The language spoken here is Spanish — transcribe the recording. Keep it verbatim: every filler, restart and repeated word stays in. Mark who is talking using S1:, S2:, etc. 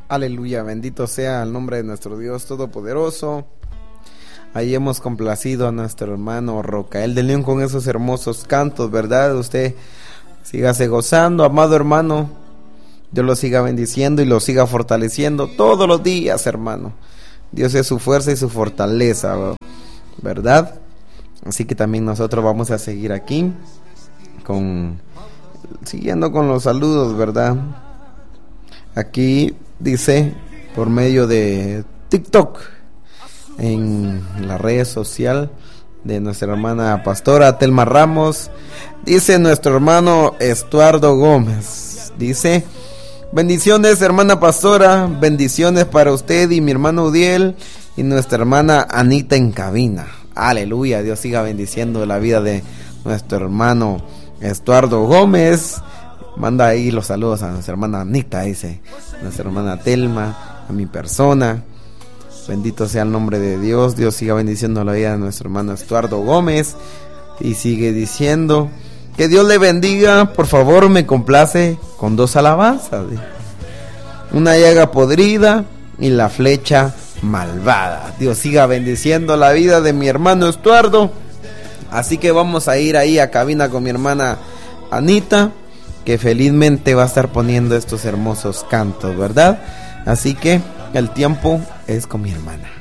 S1: Aleluya, bendito sea el nombre de nuestro Dios Todopoderoso. Ahí hemos complacido a nuestro hermano Rocael de León con esos hermosos cantos, ¿verdad? Usted sígase gozando, amado hermano. Dios lo siga bendiciendo y lo siga fortaleciendo todos los días, hermano. Dios es su fuerza y su fortaleza, ¿verdad? Así que también nosotros vamos a seguir aquí con siguiendo con los saludos, ¿verdad? Aquí dice por medio de TikTok, en la red social de nuestra hermana pastora Telma Ramos, dice nuestro hermano Estuardo Gómez, dice: bendiciones, hermana pastora, bendiciones para usted y mi hermano Udiel y nuestra hermana Anita en cabina. Aleluya, Dios siga bendiciendo la vida de nuestro hermano Estuardo Gómez. Manda ahí los saludos a nuestra hermana Anita, dice, nuestra hermana Telma, a mi persona. Bendito sea el nombre de Dios. Dios siga bendiciendo la vida de nuestro hermano Estuardo Gómez. Y sigue diciendo: que Dios le bendiga. Por favor, me complace con dos alabanzas: una llaga podrida y la flecha malvada. Dios siga bendiciendo la vida de mi hermano Estuardo. Así que vamos a ir ahí a cabina con mi hermana Anita, que felizmente va a estar poniendo estos hermosos cantos, ¿verdad? Así que el tiempo es con mi hermana.